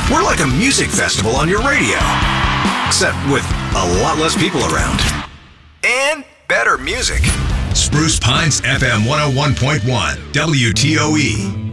We're like a music festival on your radio, except with a lot less people around. And better music. Spruce Pines FM 101.1 WTOE.